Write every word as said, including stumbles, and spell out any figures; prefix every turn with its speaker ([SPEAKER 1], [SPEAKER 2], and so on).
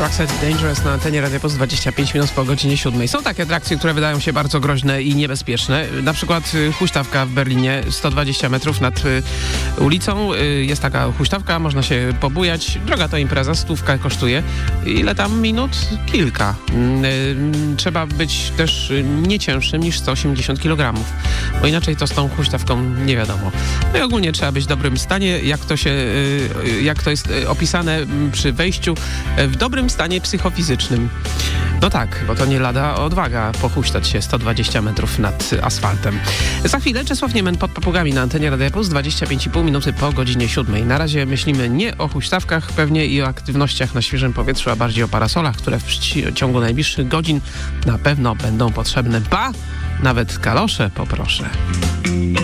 [SPEAKER 1] Roxette Dangerous na antenie Radia Puls dwadzieścia pięć minut po godzinie siódmej. Są takie atrakcje, które wydają się bardzo groźne i niebezpieczne. Na przykład huśtawka w Berlinie, sto dwadzieścia metrów nad ulicą. Jest taka huśtawka, można się pobujać. Droga to impreza, stówka kosztuje. Ile tam minut? Kilka. Trzeba być też nie cięższym niż sto osiemdziesiąt kilogramów, bo inaczej to z tą huśtawką nie wiadomo. No i ogólnie trzeba być w dobrym stanie, jak to się, jak to jest opisane przy wejściu, w dobrym stanie psychofizycznym. No tak, bo to nie lada odwaga pochuśtać się sto dwadzieścia metrów nad asfaltem. Za chwilę Czesław Niemen pod papugami na antenie Radia Puls dwadzieścia pięć i pół minuty po godzinie siódmej. Na razie myślimy nie o huśtawkach pewnie i o aktywnościach na świeżym powietrzu, a bardziej o parasolach, które w ciągu najbliższych godzin na pewno będą potrzebne. Ba, nawet kalosze poproszę.